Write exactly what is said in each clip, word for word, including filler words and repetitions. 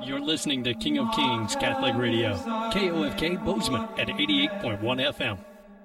You're listening to King of Kings Catholic Radio, K O F K Bozeman at eighty-eight point one F M.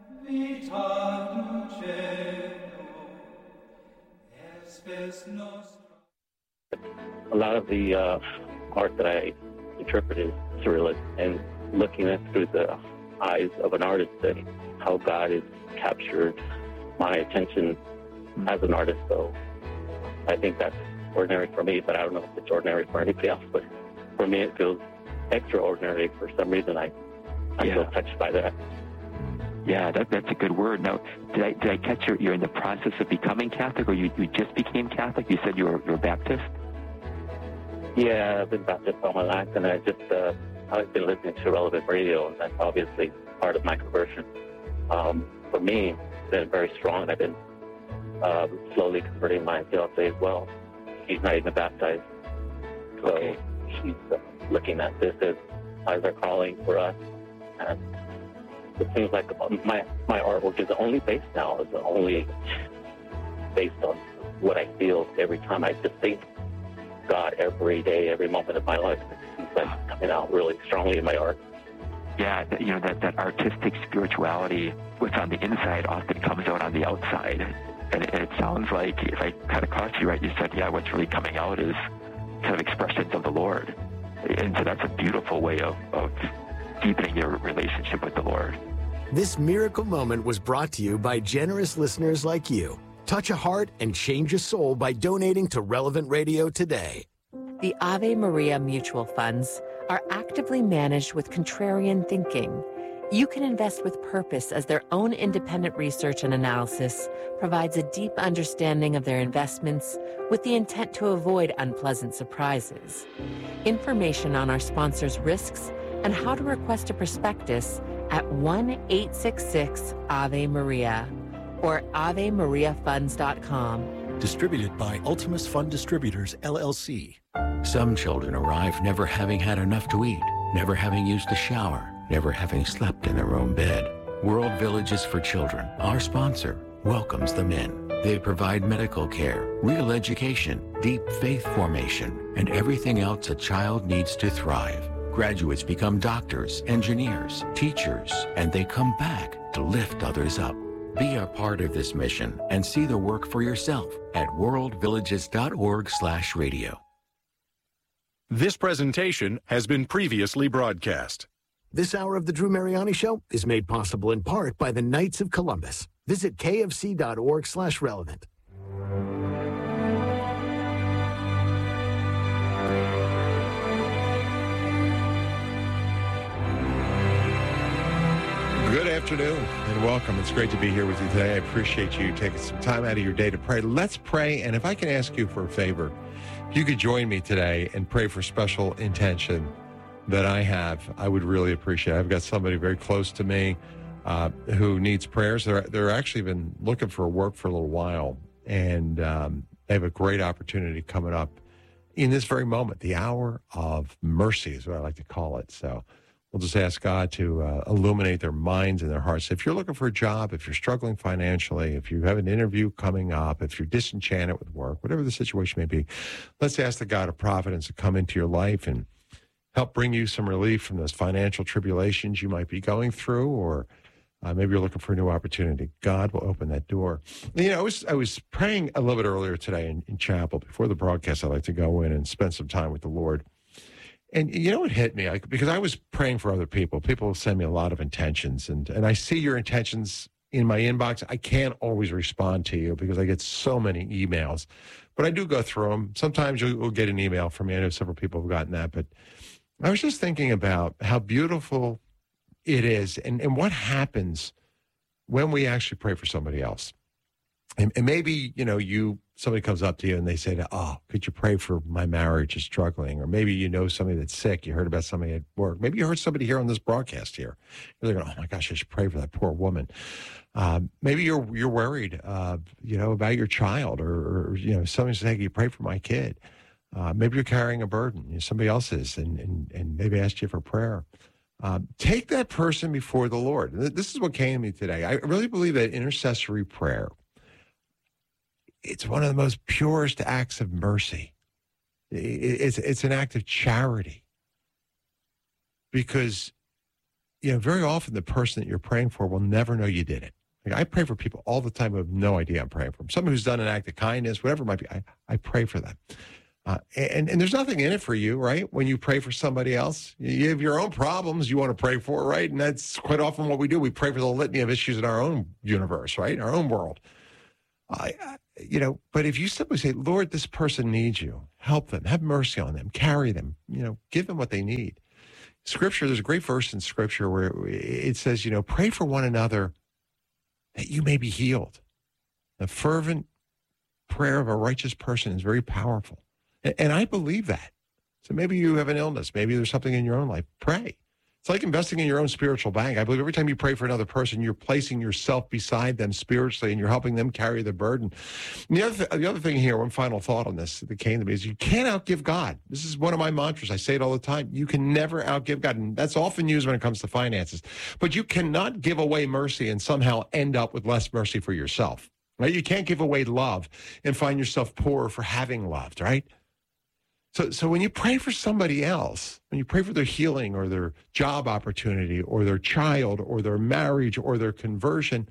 A lot of the uh, art that I interpret is surrealist, and looking at it through the eyes of an artist and how God has captured my attention as an artist. So I think that's ordinary for me, but I don't know if it's ordinary for anybody else. But for me, it feels extraordinary. For some reason, I, I yeah. feel touched by that. Yeah, that, that's a good word. Now, did I did I catch you? You're in the process of becoming Catholic, or you, you just became Catholic? You said you were, you were Baptist? Yeah, I've been Baptist all my life, and I just, uh, I've been listening to relevant radio, and that's obviously part of my conversion. Um, for me, it's been very strong. I've been uh, slowly converting my fiance as well. She's not even baptized. So okay. she's uh, looking at this as eyes are calling for us. And it seems like my, my artwork is only based now, is only based on what I feel every time I just think God every day, every moment of my life. It seems like coming out really strongly in my art. Yeah, you know, that, that artistic spirituality, what's on the inside often comes out on the outside. And it, it sounds like, if I kind of caught you right, you said, yeah, what's really coming out is kind of expressions of the Lord. And so that's a beautiful way of, of deepening your relationship with the Lord. This miracle moment was brought to you by generous listeners like you. Touch a heart and change a soul by donating to Relevant Radio today. The Ave Maria mutual funds are actively managed with contrarian thinking. You can invest with purpose, as their own independent research and analysis provides a deep understanding of their investments with the intent to avoid unpleasant surprises. Information on our sponsors' risks and how to request a prospectus at one eight six six Ave Maria or ave maria funds dot com. Distributed by Ultimus Fund Distributors, L L C. Some children arrive never having had enough to eat, never having used a shower, never having slept in their own bed. World Villages for Children, our sponsor, welcomes them in. They provide medical care, real education, deep faith formation, and everything else a child needs to thrive. Graduates become doctors, engineers, teachers, and they come back to lift others up. Be a part of this mission and see the work for yourself at world villages dot org slash radio. This presentation has been previously broadcast. This hour of the Drew Mariani Show is made possible in part by the Knights of Columbus. Visit K F C dot org slash relevant. Good afternoon and welcome. It's great to be here with you today. I appreciate you taking some time out of your day to pray. Let's pray, and if I can ask you for a favor, if you could join me today and pray for special intention that I have, I would really appreciate it. I've got somebody very close to me uh, who needs prayers. They're, they're actually been looking for work for a little while, and um, they have a great opportunity coming up in this very moment. The hour of mercy is what I like to call it. So we'll just ask God to uh, illuminate their minds and their hearts. If you're looking for a job, if you're struggling financially, if you have an interview coming up, if you're disenchanted with work, whatever the situation may be, let's ask the God of providence to come into your life and help bring you some relief from those financial tribulations you might be going through, or uh, maybe you're looking for a new opportunity. God will open that door. You know, I was I was praying a little bit earlier today in, in chapel. Before the broadcast, I like to go in and spend some time with the Lord. And you know what hit me? I, because I was praying for other people. People send me a lot of intentions, and, and I see your intentions in my inbox. I can't always respond to you because I get so many emails, but I do go through them. Sometimes you'll get an email from me. I know several people have gotten that, but I was just thinking about how beautiful it is and, and what happens when we actually pray for somebody else. And, and maybe, you know, you somebody comes up to you and they say, oh, could you pray for my marriage is struggling? Or maybe you know somebody that's sick. You heard about somebody at work. Maybe you heard somebody here on this broadcast here. You're like, oh, my gosh, I should pray for that poor woman. Um, maybe you're you're worried, uh, you know, about your child, or, or you know, somebody says, hey, can you pray for my kid? Uh, maybe you're carrying a burden. You know, somebody else is, and, and, and maybe asked you for prayer. Uh, take that person before the Lord. This is what came to me today. I really believe that intercessory prayer, it's one of the most purest acts of mercy. It's, it's an act of charity. because, you know, very often the person that you're praying for will never know you did it. Like, I pray for people all the time who have no idea I'm praying for them. Someone who's done an act of kindness, whatever it might be, I, I pray for them. Uh, and, and there's nothing in it for you, right? When you pray for somebody else, you have your own problems you want to pray for, right? And that's quite often what we do. We pray for the litany of issues in our own universe, right? Our own world. I, I, you know, but if you simply say, Lord, this person needs you, help them, have mercy on them, carry them, you know, give them what they need. Scripture, there's a great verse in Scripture where it says, you know, pray for one another that you may be healed. The fervent prayer of a righteous person is very powerful. And I believe that. So maybe you have an illness. Maybe there's something in your own life. Pray. It's like investing in your own spiritual bank. I believe every time you pray for another person, you're placing yourself beside them spiritually, and you're helping them carry the burden. And the other, th- the other thing here, one final thought on this that came to me is you can't outgive God. This is one of my mantras. I say it all the time. You can never outgive God. And that's often used when it comes to finances. But you cannot give away mercy and somehow end up with less mercy for yourself. Right? You can't give away love and find yourself poorer for having loved, right? So so when you pray for somebody else, when you pray for their healing or their job opportunity or their child or their marriage or their conversion,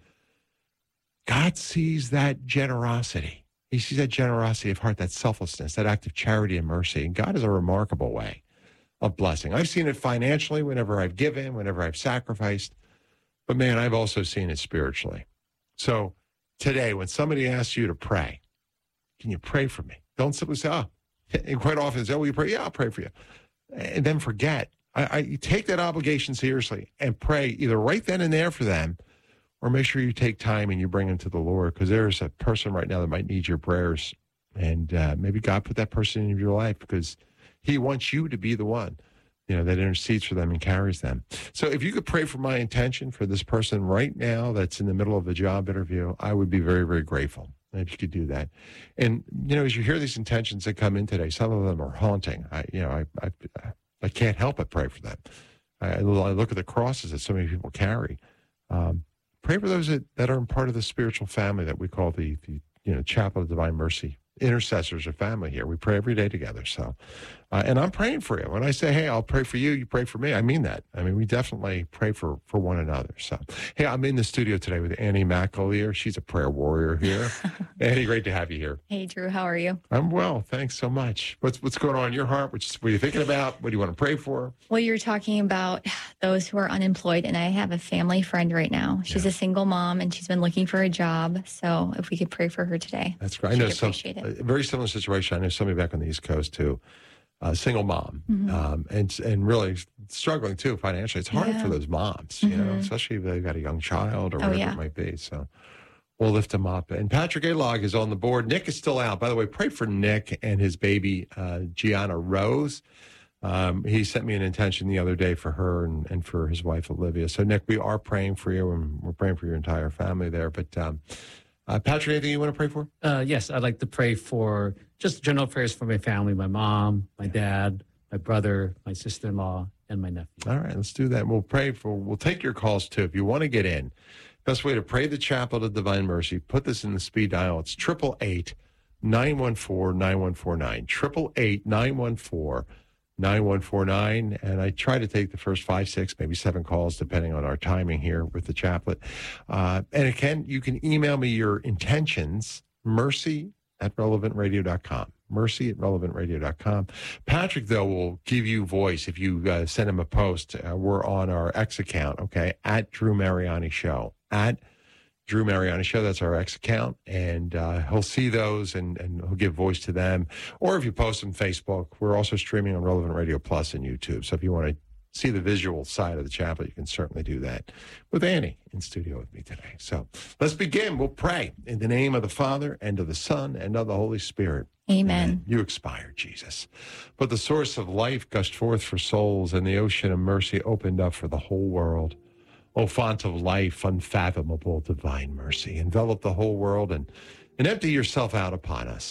God sees that generosity. He sees that generosity of heart, that selflessness, that act of charity and mercy. And God is a remarkable way of blessing. I've seen it financially whenever I've given, whenever I've sacrificed. But, man, I've also seen it spiritually. So today, when somebody asks you to pray, can you pray for me? Don't simply say, oh, and quite often say, oh, will you pray? Yeah, I'll pray for you. And then forget. I, I you take that obligation seriously and pray either right then and there for them, or make sure you take time and you bring them to the Lord, because there's a person right now that might need your prayers. And uh, maybe God put that person in your life because he wants you to be the one, you know, that intercedes for them and carries them. So if you could pray for my intention for this person right now that's in the middle of a job interview, I would be very, very grateful if you could do that. And, you know, as you hear these intentions that come in today, some of them are haunting. I, you know, I, I, I can't help but pray for them. I, I look at the crosses that so many people carry. Um, pray for those that, that are part of the spiritual family that we call the, the you know, Chapel of Divine Mercy. Intercessors or family here. We pray every day together. So, uh, and I'm praying for you. When I say, hey, I'll pray for you, you pray for me, I mean that. I mean, we definitely pray for, for one another. So, hey, I'm in the studio today with Annie McAleer. She's a prayer warrior here. Annie, great to have you here. Hey, Drew, how are you? I'm well. Thanks so much. What's what's going on in your heart? What's, what are you thinking about? What do you want to pray for? Well, you're talking about those who are unemployed, and I have a family friend right now. She's yeah. a single mom, and she's been looking for a job. So if we could pray for her today. That's great. I know some, a very similar situation. I know somebody back on the East Coast, too. A single mom, mm-hmm. um, and and really struggling too financially. It's hard yeah. for those moms, you mm-hmm. know, especially if they've got a young child or whatever oh, yeah. it might be. So we'll lift them up. And Patrick Alog is on the board. Nick is still out. By the way, pray for Nick and his baby, uh, Gianna Rose. Um, he sent me an intention the other day for her and, and for his wife, Olivia. So, Nick, we are praying for you, and we're praying for your entire family there. But um, uh, Patrick, anything you want to pray for? Uh, yes, I'd like to pray for just general prayers for my family, my mom, my dad, my brother, my sister-in-law, and my nephew. All right, let's do that. We'll pray for, we'll take your calls too. If you want to get in, best way to pray the Chapel of Divine Mercy, put this in the speed dial. It's eight eight eight, nine one four, nine one four nine. eight eight eight, nine one four, nine one four nine. And I try to take the first five, six, maybe seven calls, depending on our timing here with the chaplet. Uh, and again, you can email me your intentions, mercy at relevant radio dot com. Mercy at relevant radio dot com. Patrick, though, will give you voice if you uh, send him a post. Uh, we're on our X account, okay, at Drew Mariani Show. At Drew Mariani Show, that's our X account. And uh, he'll see those and, and he'll give voice to them. Or if you post them on Facebook, we're also streaming on Relevant Radio Plus and YouTube. So if you want to see the visual side of the chapel, you can certainly do that with Annie in studio with me today. So let's begin. We'll pray in the name of the Father and of the Son and of the Holy Spirit. Amen. Amen. You expired, Jesus. But the source of life gushed forth for souls, and the ocean of mercy opened up for the whole world. O font of life, unfathomable divine mercy, envelop the whole world and, and empty yourself out upon us.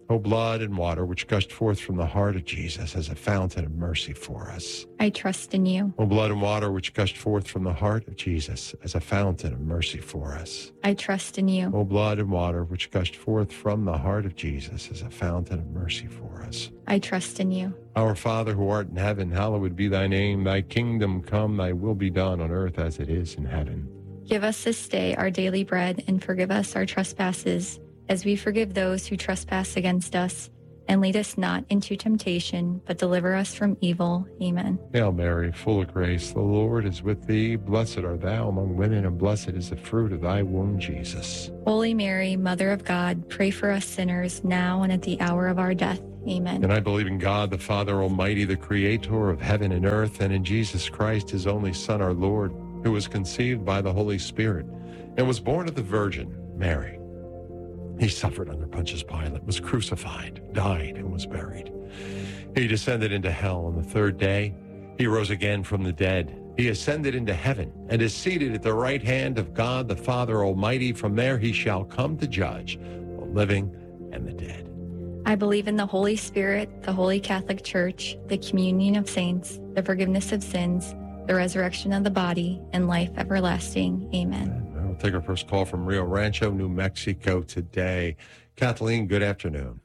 O blood and water which gushed forth from the heart of Jesus as a fountain of mercy for us. I trust in you. O blood and water which gushed forth from the heart of Jesus as a fountain of mercy for us. I trust in you. O blood and water which gushed forth from the heart of Jesus as a fountain of mercy for us. I trust in you. Our Father who art in heaven, hallowed be thy name. Thy kingdom come, thy will be done on earth as it is in heaven. Give us this day our daily bread, and forgive us our trespasses, as we forgive those who trespass against us. And lead us not into temptation, but deliver us from evil. Amen. Hail Mary, full of grace, the Lord is with thee. Blessed art thou among women, and blessed is the fruit of thy womb, Jesus. Holy Mary, Mother of God, pray for us sinners, now and at the hour of our death. Amen. And I believe in God, the Father Almighty, the creator of heaven and earth, and in Jesus Christ, his only Son, our Lord, who was conceived by the Holy Spirit and was born of the Virgin Mary. He suffered under Pontius Pilate, was crucified, died, and was buried. He descended into hell on the third day. He rose again from the dead. He ascended into heaven and is seated at the right hand of God, the Father Almighty. From there he shall come to judge the living and the dead. I believe in the Holy Spirit, the Holy Catholic Church, the communion of saints, the forgiveness of sins, the resurrection of the body, and life everlasting. Amen. We'll take our first call from Rio Rancho, New Mexico today. Kathleen, good afternoon.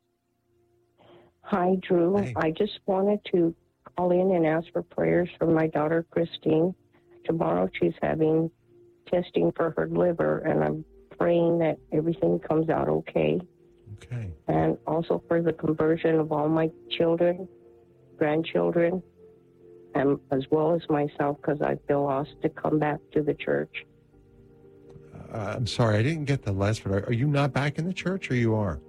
Hi, Drew. Hey. I just wanted to call in and ask for prayers for my daughter, Christine. Tomorrow she's having testing for her liver, and I'm praying that everything comes out okay. Okay. And also for the conversion of all my children, grandchildren, and as well as myself, because I feel lost to come back to the church. Uh, I'm sorry, I didn't get the last part. Are, are you not back in the church, or you are?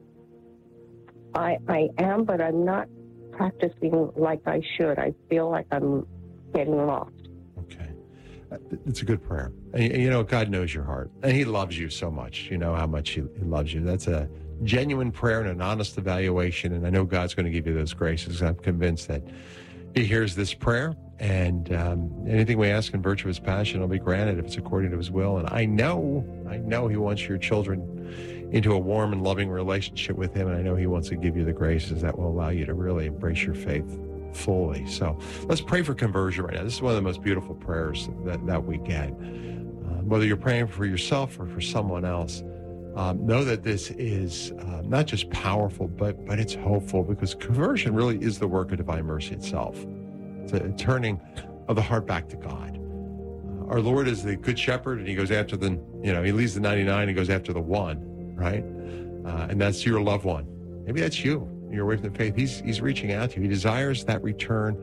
I, I am, but I'm not practicing like I should. I feel like I'm getting lost. Okay. Uh, it's a good prayer. And, and you know, God knows your heart. And he loves you so much. You know how much he, he loves you. That's a genuine prayer and an honest evaluation. And I know God's going to give you those graces. I'm convinced that he hears this prayer. And um, anything we ask in virtue of his passion will be granted if it's according to his will. And I know, I know he wants your children into a warm and loving relationship with him. And I know he wants to give you the graces that will allow you to really embrace your faith fully. So let's pray for conversion right now. This is one of the most beautiful prayers that, that we get. Uh, whether you're praying for yourself or for someone else, um, know that this is uh, not just powerful, but, but it's hopeful, because conversion really is the work of divine mercy itself. It's a turning of the heart back to God. Uh, our Lord is the good shepherd, and he goes after the, you know, he leaves the ninety-nine and goes after the one, right? Uh, and that's your loved one. Maybe that's you. You're away from the faith. He's, he's reaching out to you. He desires that return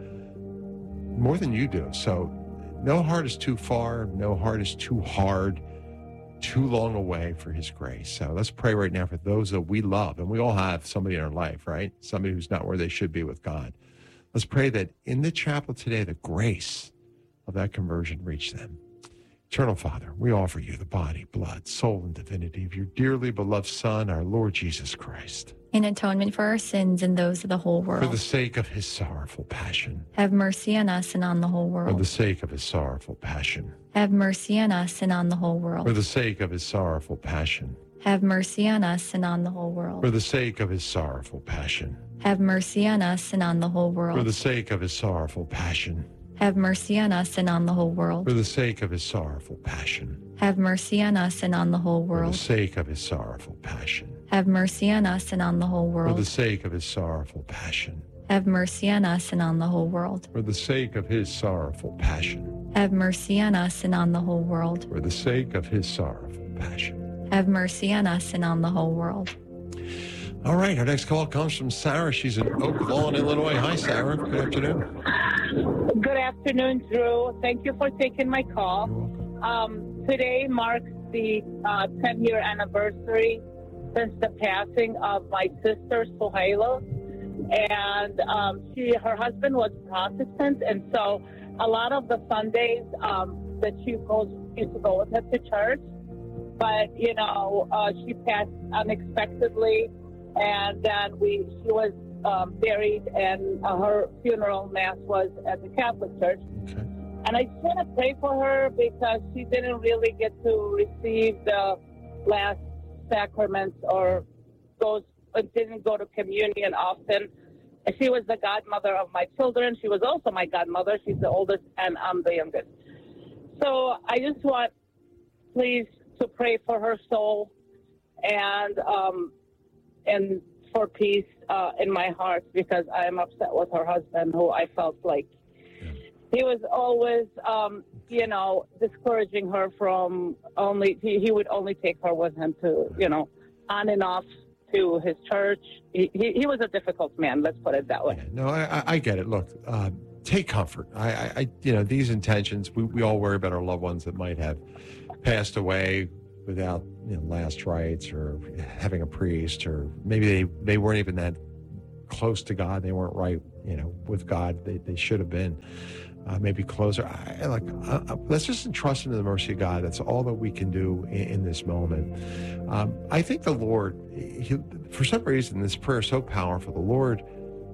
more than you do. So no heart is too far. No heart is too hard, too long away for his grace. So let's pray right now for those that we love. And we all have somebody in our life, right? Somebody who's not where they should be with God. Let's pray that in the chapel today, the grace of that conversion reach them. Eternal Father, we offer you the body, blood, soul, and divinity of your dearly beloved Son, our Lord Jesus Christ. In atonement for our sins and those of the whole world. For the sake of his sorrowful passion. Have mercy on us and on the whole world. For the sake of his sorrowful passion. Have mercy on us and on the whole world. For the sake of his sorrowful passion. Have mercy on us and on the whole world. For the sake of his sorrowful passion. Have mercy on us and on the whole world. For the sake of his sorrowful passion. Have mercy on us and on the whole world. For the sake of his sorrowful passion. Have mercy on us and on the whole world. For the sake of his sorrowful passion. Have mercy on us and on the whole world. For the sake of his sorrowful passion. Have mercy on us and on the whole world. For the sake of his sorrowful passion. Have mercy on us and on the whole world. For the sake of his sorrowful passion. Have mercy on us and on the whole world. All right, our next call comes from Sarah. She's in Oak Lawn, Illinois. Hi, Sarah. Good afternoon. Good afternoon, Drew. Thank you for taking my call. Um, today marks the uh, ten-year anniversary since the passing of my sister, Sohaila. And um, she, her husband was Protestant, and so a lot of the Sundays um, that she goes, used to go with her to church. But, you know, uh, she passed unexpectedly, and then we she was um, buried, and uh, her funeral mass was at the Catholic Church. Okay. And I just want to pray for her because she didn't really get to receive the last sacraments or those uh, didn't go to communion often. She was the godmother of my children. She was also my godmother. She's the oldest, and I'm the youngest. So I just want, please, to pray for her soul and um, and for peace uh, in my heart, because I am upset with her husband, who I felt like he was always, um, you know, discouraging her from only, he, he would only take her with him to, you know, on and off to his church. He, he, he was a difficult man, let's put it that way. Yeah, no, I, I get it. Look, uh, take comfort. I, I, you know, these intentions, we, we all worry about our loved ones that might have passed away without, you know, last rites or having a priest, or maybe they, they weren't even that close to God. They weren't right, you know, with God. They, they should have been. Uh, maybe closer. I, like, uh, let's just entrust into the mercy of God. That's all that we can do in, in this moment. Um, I think the Lord, he, for some reason, this prayer is so powerful. The Lord,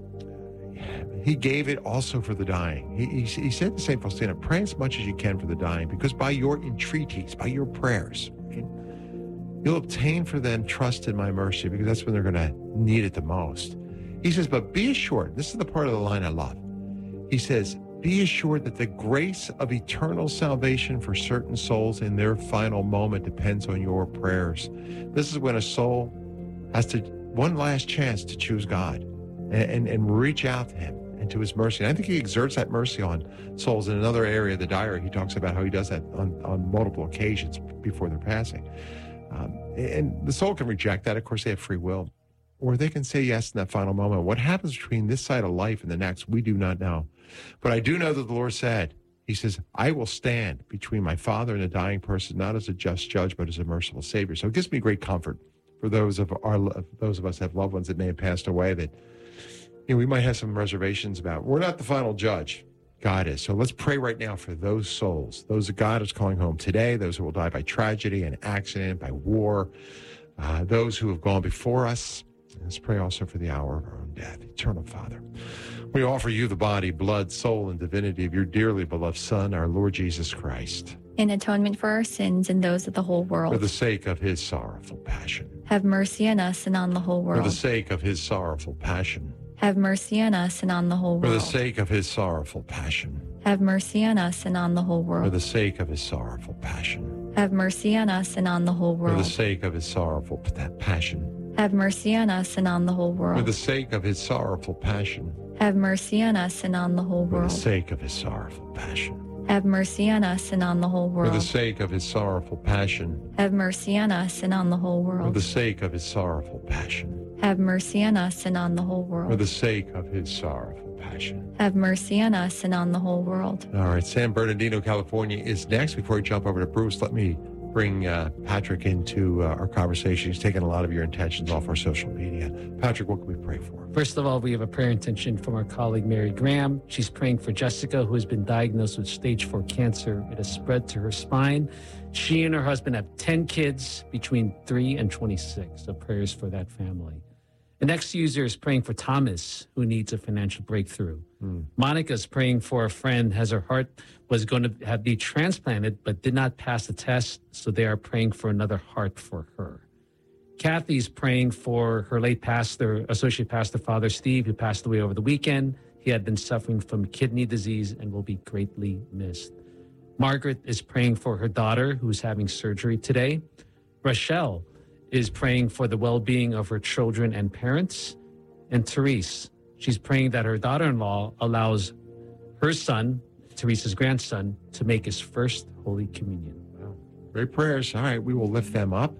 he gave it also for the dying. He, he, he said to Saint Faustina, pray as much as you can for the dying, because by your entreaties, by your prayers, okay, you'll obtain for them trust in my mercy, because that's when they're going to need it the most. He says, but be assured, this is the part of the line I love. He says, be assured that the grace of eternal salvation for certain souls in their final moment depends on your prayers. This is when a soul has to one last chance to choose God and, and, and reach out to him and to his mercy. And I think he exerts that mercy on souls. In another area of the diary, he talks about how he does that on, on multiple occasions before their passing. Um, and the soul can reject that. Of course, they have free will. Or they can say yes in that final moment. What happens between this side of life and the next, we do not know. But I do know that the Lord said, he says, I will stand between my father and a dying person, not as a just judge, but as a merciful Savior. So it gives me great comfort for those of our those of us that have loved ones that may have passed away, that, you know, we might have some reservations about. We're not the final judge. God is. So let's pray right now for those souls, those that God is calling home today, those who will die by tragedy and accident, by war, uh, those who have gone before us. Let's pray also for the hour of our own death. Eternal Father, we offer you the body, blood, soul, and divinity of your dearly beloved Son, our Lord Jesus Christ, in atonement for our sins and those of the whole world. For the sake of his sorrowful passion. Have mercy on us and on the whole world. For the sake of his sorrowful passion. Have mercy on us and on the whole world. For the sake of his sorrowful passion. Have mercy on us and on the whole world. For the sake of his sorrowful passion. Have mercy on us and on the whole world. For the sake of his sorrowful passion. Have mercy on us and on the whole world. For the sake of his sorrowful passion. Have mercy on us and on the whole world. For the sake of his sorrowful passion. Have mercy on us and on the whole world. For the sake of his sorrowful passion. Have mercy on us and on the whole world. For the sake of his sorrowful passion. Have mercy on us and on the whole world. For the sake of his sorrowful passion. Have mercy on us and on the whole world. All right, San Bernardino, California is next. Before we jump over to Bruce, let me bring uh, Patrick into uh, our conversation. He's taken a lot of your intentions off our social media. Patrick, what can we pray for? First of all, we have a prayer intention from our colleague Mary Graham. She's praying for Jessica, who has been diagnosed with stage four cancer. It has spread to her spine. She and her husband have ten kids between three and twenty-six. So prayers for that family. The next user is praying for Thomas, who needs a financial breakthrough. Mm. Monica's praying for a friend as her heart was going to have be transplanted, but did not pass the test, so they are praying for another heart for her. Kathy's praying for her late pastor, associate pastor, Father Steve, who passed away over the weekend. He had been suffering from kidney disease and will be greatly missed. Margaret is praying for her daughter, who's having surgery today. Rochelle is praying for the well-being of her children and parents. And Therese, she's praying that her daughter-in-law allows her son, Therese's grandson, to make his first Holy Communion. Wow. Great prayers. All right, we will lift them up.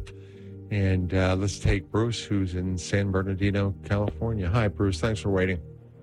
And uh, let's take Bruce, who's in San Bernardino, California. Hi, Bruce. Thanks for waiting.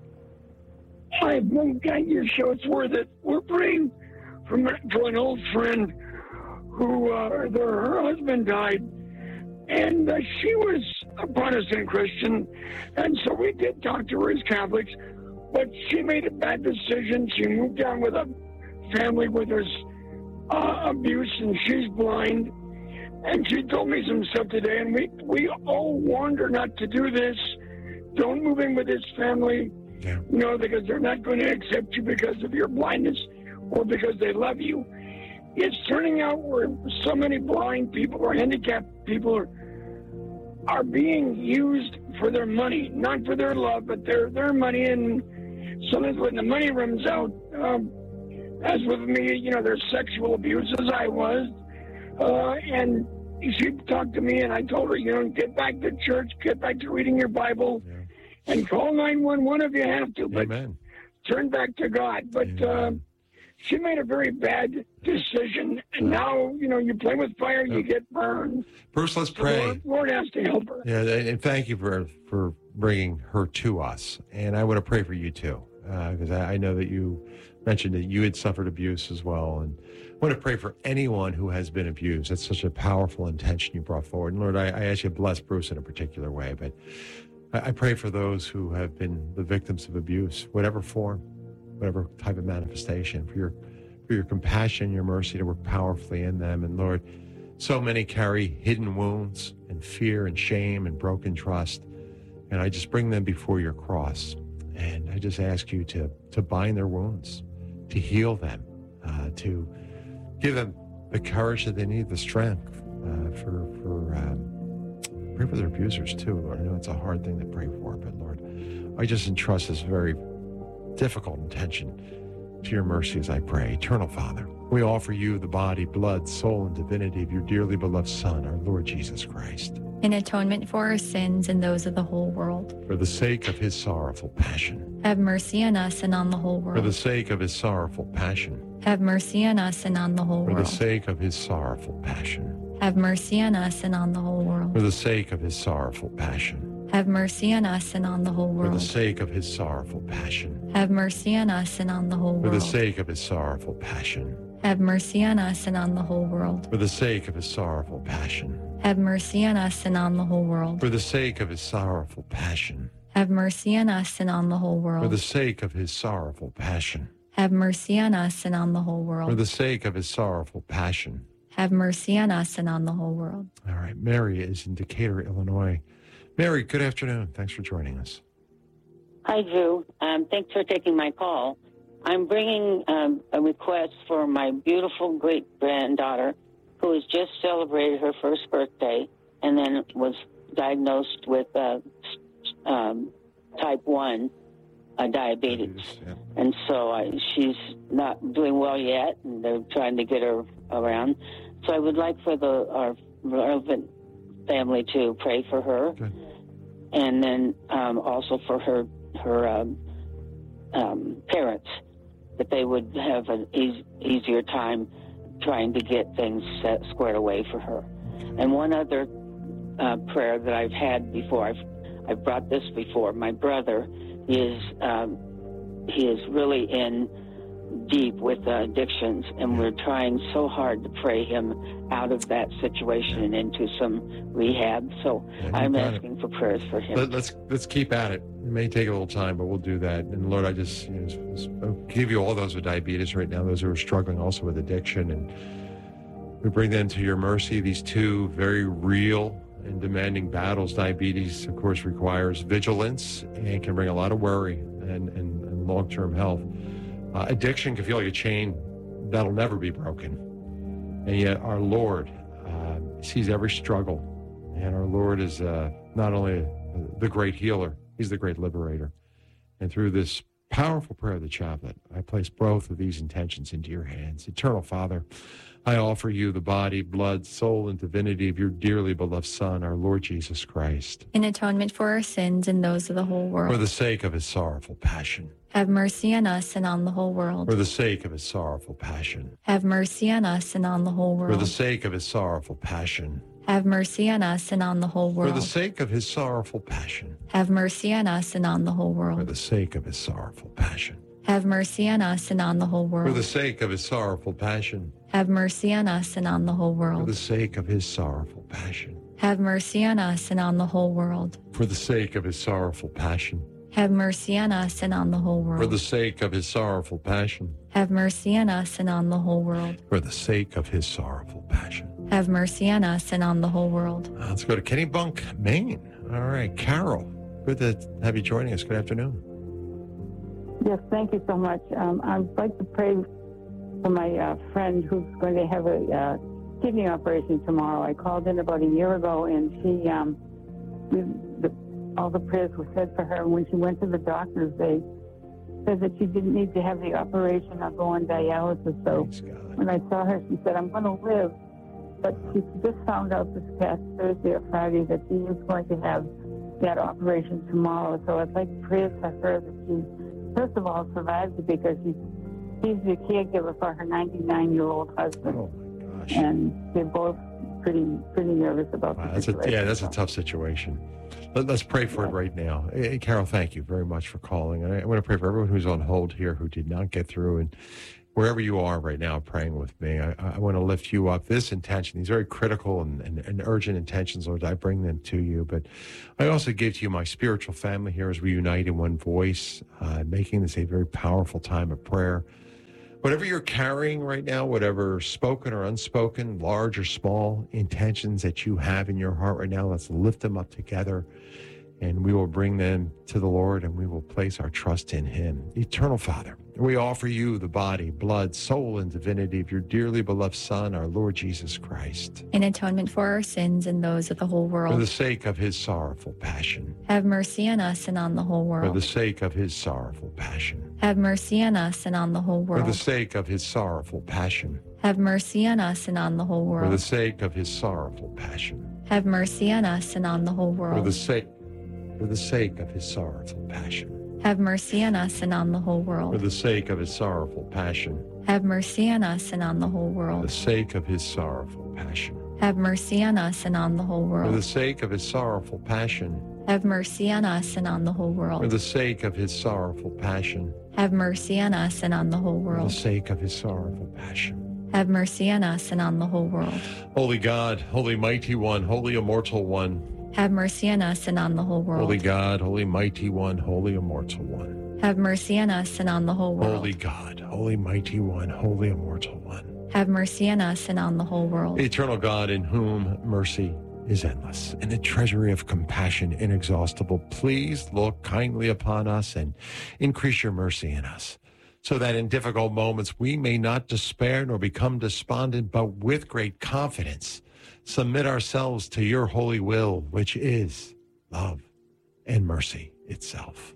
Hi, I've got your show. It's worth it. We're praying for, for an old friend who uh, their, her husband died. And uh, she was a Protestant Christian, and so we did talk to her as Catholics, but she made a bad decision. She moved down with a family with her uh, abuse, and she's blind. And she told me some stuff today, and we, we all warned her not to do this. Don't move in with this family, yeah. you know, because they're not going to accept you because of your blindness or because they love you. It's turning out where so many blind people or handicapped people are are being used for their money, not for their love, but their their money. And so that when the money runs out, um, as with me, you know, there's sexual abuse as I was, uh, and she talked to me, and I told her, you know, get back to church, get back to reading your Bible, yeah. and call nine one one if you have to, but Amen. Turn back to God. But uh, she made a very bad decision, and now, you know, you play with fire, you get burned. Bruce, let's pray. The Lord, Lord has to help her. Yeah, and thank you for, for bringing her to us. And I want to pray for you, too, because uh, I, I know that you mentioned that you had suffered abuse as well. And I want to pray for anyone who has been abused. That's such a powerful intention you brought forward. And, Lord, I, I ask you to bless Bruce in a particular way. But I, I pray for those who have been the victims of abuse, whatever form, whatever type of manifestation, for your for your compassion, your mercy to work powerfully in them. And Lord, so many carry hidden wounds and fear and shame and broken trust. And I just bring them before your cross. And I just ask you to to bind their wounds, to heal them, uh, to give them the courage that they need, the strength uh, for, for um, pray for their abusers too, Lord. I know it's a hard thing to pray for, but Lord, I just entrust this very difficult intention to your mercy as I pray. Eternal Father, we offer you the body, blood, soul, and divinity of your dearly beloved Son, our Lord Jesus Christ, in atonement for our sins and those of the whole world. For the sake of his sorrowful passion. Have mercy on us and on the whole world. For the sake of his sorrowful passion. Have mercy on us and on the whole For world. the sake of his sorrowful passion. Have mercy on us and on the whole world. For the sake of his sorrowful passion. Have mercy on us and on the whole world. For the sake of his sorrowful passion. Have mercy on us and on the whole world. For the sake of his sorrowful passion. Have mercy on us and on the whole world. For the sake of his sorrowful passion. Have mercy on us and on the whole world. For the sake of his sorrowful passion. Have mercy on us and on the whole world. For the sake of his sorrowful passion. Have mercy on us and on the whole world. For the sake of his sorrowful passion. Have mercy on us and on the whole world. All right. Mary is in Decatur, Illinois. Mary, good afternoon. Thanks for joining us. Hi, Drew. Um, thanks for taking my call. I'm bringing um, a request for my beautiful great-granddaughter who has just celebrated her first birthday and then was diagnosed with uh, um, type one uh, diabetes. Yeah. And so I, she's not doing well yet, and they're trying to get her around. So I would like for the our relevant family to pray for her. Good. And then um, also for her her um, um, parents, that they would have an easy, easier time trying to get things set, squared away for her. And one other uh, prayer that I've had before, I've I've brought this before. My brother is um, he is really in deep with uh, addictions, and we're trying so hard to pray him out of that situation and into some rehab. So yeah, I'm asking it. for prayers for him. Let, let's let's keep at it. It may take a little time, but we'll do that. And Lord, I just you know, give you all those with diabetes right now, those who are struggling also with addiction, and we bring them to your mercy. These two very real and demanding battles. Diabetes, of course, requires vigilance and can bring a lot of worry and, and, and long-term health. Uh, addiction can feel like a chain that'll never be broken. And yet our Lord uh, sees every struggle. And our Lord is uh, not only the great healer, he's the great liberator. And through this powerful prayer of the chaplet, I place both of these intentions into your hands. Eternal Father, I offer you the body, blood, soul, and divinity of your dearly beloved Son, our Lord Jesus Christ. In atonement for our sins and those of the whole world. For the sake of his sorrowful passion. Have mercy on us and on the whole world. For the sake of his sorrowful passion. Have mercy on us and on the whole world. For the sake of his sorrowful passion. Have mercy on us and on the whole world. For the sake of his sorrowful passion. Have mercy on us and on the whole world. For the sake of his sorrowful passion. Have mercy on us and on the whole world. For the sake of his sorrowful passion. Have mercy on us and on the whole world. For the sake of his sorrowful passion. Have mercy on us and on the whole world. For the sake of his sorrowful passion. Have mercy on us and on the whole world. For the sake of his sorrowful passion. Have mercy on us and on the whole world. For the sake of his sorrowful passion. Have mercy on us and on the whole world. Uh, let's go to Kennebunk, Maine. All right, Carol, good to have you joining us. Good afternoon. Yes, thank you so much. Um, I'd like to pray for my uh, friend who's going to have a uh, kidney operation tomorrow. I called in about a year ago, and she um, we, the, all the prayers were said for her. And when she went to the doctors, they said that she didn't need to have the operation or go on dialysis. So when I saw her, she said, I'm going to live. But she just found out this past Thursday or Friday that she was going to have that operation tomorrow. So I'd like prayers for her that she, first of all, survived it, because she's, she's the caregiver for her ninety-nine-year-old husband. Oh, my gosh. And they're both pretty pretty nervous about Wow, the that's a, situation. yeah, that's a tough situation. Let, let's pray for it right now. Hey, Carol, thank you very much for calling. And I, I want to pray for everyone who's on hold here who did not get through. And wherever you are right now praying with me, I, I want to lift you up. This intention, these very critical and, and, and urgent intentions, Lord, I bring them to you. But I also give to you my spiritual family here as we unite in one voice, uh, making this a very powerful time of prayer. Whatever you're carrying right now, whatever spoken or unspoken, large or small intentions that you have in your heart right now, let's lift them up together, and we will bring them to the Lord, and we will place our trust in him. Eternal Father, we offer you the body, blood, soul, and divinity of your dearly beloved Son, our Lord Jesus Christ, in atonement for our sins and those of the whole for world. the sake of his sorrowful passion. Have mercy on us and on the whole For world. the sake of his sorrowful passion. Have mercy on us and on the whole For world. the sake of his sorrowful passion. Have mercy on us and on the whole For the world. sake of his sorrowful passion. Have mercy on us and on the whole For world. the sake, for the sake of his sorrowful passion. Have mercy on us and on the whole For world. the sake of his sorrowful passion. Have mercy on us and on the whole For the world. sake of his sorrowful passion. Have mercy on us and on the whole For the world. sake of his sorrowful passion. Have mercy on us and on the whole For world. the sake of his sorrowful passion. Have mercy on us and on the whole For the world. sake of his sorrowful passion. Have mercy on us and on the whole world. Holy God, holy mighty one, holy immortal one. Have mercy on us and on the whole world. Holy God, holy mighty one, holy immortal one. Have mercy on us and on the whole world. Holy God, holy mighty one, holy immortal one. Have mercy on us and on the whole world. Eternal God, in whom mercy is endless, and the treasury of compassion inexhaustible, please look kindly upon us and increase your mercy in us, so that in difficult moments we may not despair nor become despondent, but with great confidence submit ourselves to your holy will, which is love and mercy itself.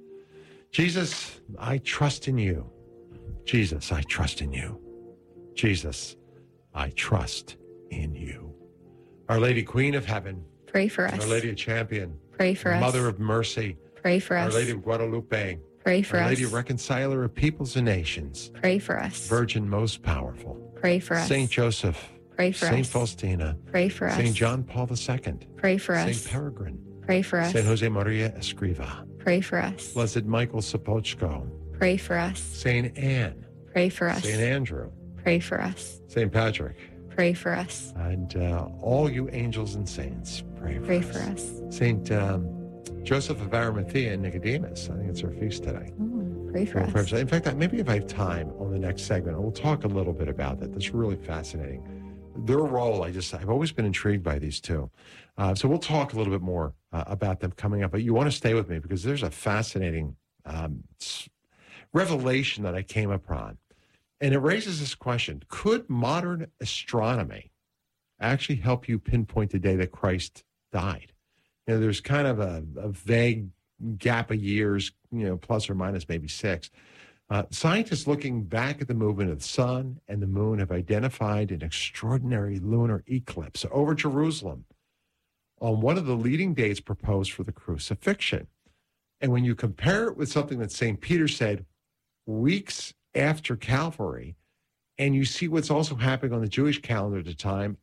Jesus, I trust in you. Jesus, I trust in you. Jesus, I trust in you. Our Lady, Queen of Heaven. Pray for us. Our Lady of Champion. Pray for us. Mother of Mercy. Pray for Our us. Lady of Guadalupe. Pray for Our us. Lady of Reconciler of Peoples and Nations. Pray for us. Virgin most powerful. Pray for us. Saint Joseph. Pray for Saint us. Faustina. Pray for us. Saint John Paul the Second. Pray for us. Saint Peregrine. Pray for us. Saint Jose Maria Escriva. Pray for us. Blessed Michael Sapochko. Pray for us. Saint Anne. Pray for us. Saint Andrew. Pray for us. Saint Patrick. Pray for us. And uh, all you angels and saints, pray for Pray us. for us. Saint um, Joseph of Arimathea and Nicodemus. I think it's our feast today. Oh, pray for We'll pray us. for- In fact, maybe if I have time on the next segment, we'll talk a little bit about that. That's really fascinating. Their role, I just, I've always been intrigued by these two. Uh, so we'll talk a little bit more uh, about them coming up. But you want to stay with me because there's a fascinating um, s- revelation that I came upon. And it raises this question: could modern astronomy actually help you pinpoint the day that Christ died? You know, there's kind of a, a vague gap of years, you know, plus or minus maybe six. Uh, scientists looking back at the movement of the sun and the moon have identified an extraordinary lunar eclipse over Jerusalem on one of the leading dates proposed for the crucifixion. And when you compare it with something that Saint Peter said weeks after Calvary, and you see what's also happening on the Jewish calendar at the time,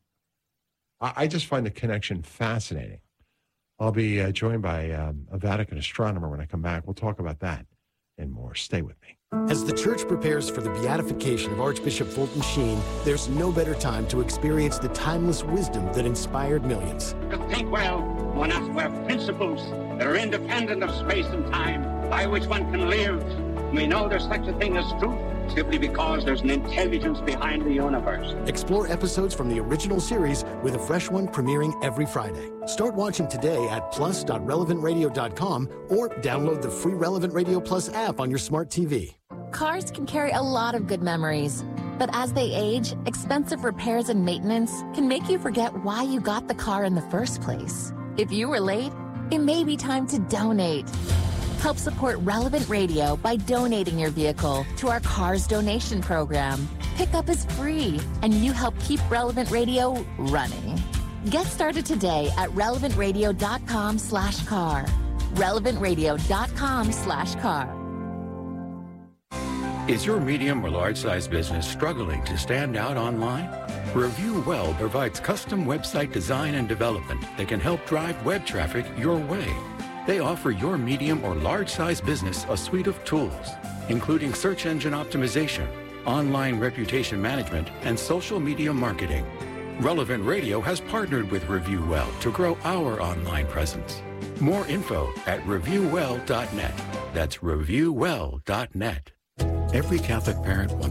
I, I just find the connection fascinating. I'll be uh, joined by um, a Vatican astronomer when I come back. We'll talk about that and more. Stay with me. As the church prepares for the beatification of Archbishop Fulton Sheen, there's no better time to experience the timeless wisdom that inspired millions. To think well, one has to have principles that are independent of space and time, by which one can live. We know there's such a thing as truth, simply because there's an intelligence behind the universe. Explore episodes from the original series with a fresh one premiering every Friday. Start watching today at plus dot relevant radio dot com or download the free Relevant Radio Plus app on your smart T V. Cars can carry a lot of good memories, but as they age, expensive repairs and maintenance can make you forget why you got the car in the first place. If you were late, It may be time to donate. Help support Relevant Radio by donating your vehicle to our Cars Donation Program. Pickup is free, and you help keep Relevant Radio running. Get started today at relevant radio dot com slash car. relevant radio dot com slash car. Is your medium or large size business struggling to stand out online? ReviewWell provides custom website design and development that can help drive web traffic your way. They offer your medium or large size business a suite of tools, including search engine optimization, online reputation management, and social media marketing. Relevant Radio has partnered with ReviewWell to grow our online presence. More info at review well dot net. That's review well dot net. Every Catholic parent wants